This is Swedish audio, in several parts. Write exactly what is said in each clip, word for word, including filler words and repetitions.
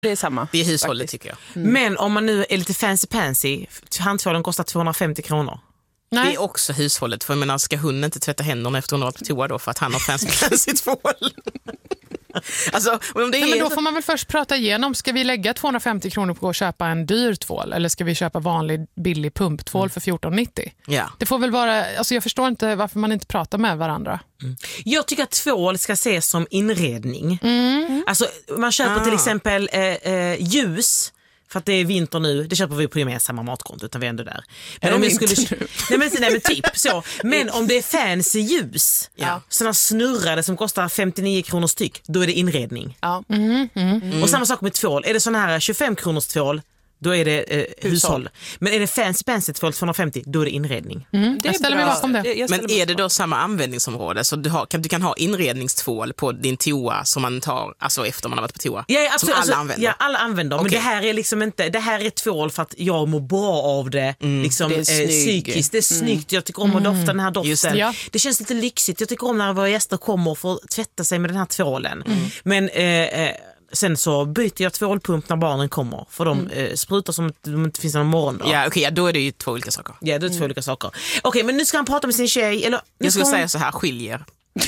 Det är samma. Det är hushållet faktiskt. tycker jag. Mm. Men om man nu är lite fancy-pansy, handtvålen kostar tvåhundrafemtio kronor. Nej. Det är också hushållet. För jag menar, ska hunden inte tvätta händerna efter hon har varit på toa då för att han har fancy tvål? Alltså, om det är... Nej, men då får man väl först prata igenom, ska vi lägga tvåhundrafemtio kronor på att köpa en dyr tvål eller ska vi köpa vanlig billig pumptvål mm. för fjorton nittio? Ja. Det får väl vara, alltså jag förstår inte varför man inte pratar med varandra. Mm. Jag tycker att tvål ska ses som inredning. Mm. Alltså man köper ah. till exempel eh, eh, ljus. För att det är vinter nu, det köper vi på gemensamma matkonto utan vi är ändå där. Men om jag skulle nej, men, nej men typ så. Men om det är fancy ljus, ja. Såna snurrade som kostar femtionio kronor styck, då är det inredning. Ja. Mm, mm, mm. Och samma sak med tvål. Är det sån här tjugofem kronors tvål, då är det eh, hushåll. hushåll. Men är det fancy fancy tvål tvåhundrafemtio, då är det inredning. Mm, det jag ställer mig bakom det. det men är det då samma användningsområde? Så du, har, kan, du kan ha inredningstvål på din toa som man tar alltså efter man har varit på toa? Ja, absolut, som alla alltså, använder? Ja, alla använder. Okay. Men det här är liksom inte, det här är tvål för att jag mår bra av det. Mm. Liksom, det är eh, psykiskt. Det är snyggt. Mm. Jag tycker om att dofta den här doften. Det. Ja. det känns lite lyxigt. Jag tycker om när våra gäster kommer och får tvätta sig med den här tvålen. Mm. Men... Eh, eh, sen så byter jag tvålpump när barnen kommer. För de mm. eh, sprutar som att det inte finns någon morgondag. Ja, okej, okay, ja, då är det ju två olika saker. Ja, det är två mm. olika saker. Okej, okay, men nu ska han prata med sin tjej. Eller, jag skulle hon... säga så här, skiljer.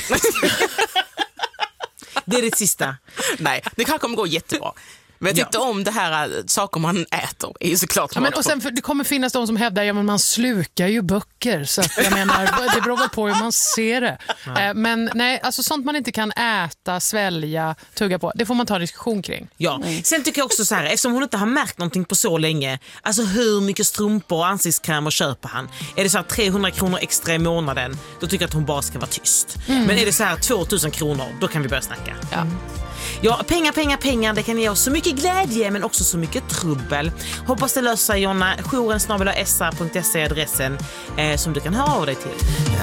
Det är det sista. Nej, det kan kommer gå jättebra. Men jag tyckte ja. om det här saker man äter är ju såklart ja, men och sen för, det kommer finnas de som hävdar att ja, man slukar ju böcker så att jag menar, det beror väl på hur man ser det. Ja. Men nej, alltså sånt man inte kan äta, svälja, tugga på, det får man ta diskussion kring. Ja, mm. Sen tycker jag också så här, eftersom hon inte har märkt någonting på så länge, alltså hur mycket strumpor och ansiktskrämer köper han? Är det så här trehundra kronor extra i månaden, då tycker jag att hon bara ska vara tyst. Mm. Men är det så här tvåtusen kronor, då kan vi börja snacka. Ja. Mm. Ja, pengar, pengar, pengar, det kan ge oss så mycket glädje men också så mycket trubbel. Hoppas det löser sig, Jonna. jouren snabel-a s r punkt se är adressen eh, som du kan höra av dig till.